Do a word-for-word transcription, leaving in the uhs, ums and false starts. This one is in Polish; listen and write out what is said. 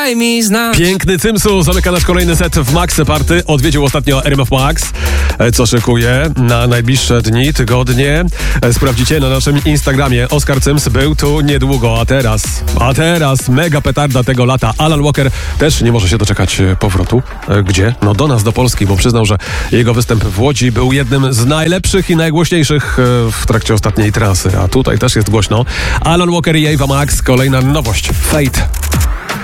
daj mi znać. Piękny Cymsu zamyka nasz kolejny set w Max Party. Odwiedził ostatnio R M F Max. Co szykuje na najbliższe dni, tygodnie. Sprawdzicie na naszym Instagramie. Oskar Cyms był tu niedługo, a teraz, a teraz mega petarda tego lata. Alan Walker też nie może się doczekać powrotu. Gdzie? No do nas, do Polski, bo przyznał, że jego występ w Łodzi był jednym z najlepszych i najgłośniejszych w trakcie ostatniej trasy. A tutaj też jest głośno. Alan Walker i Ava Max, kolejna nowość. Fate.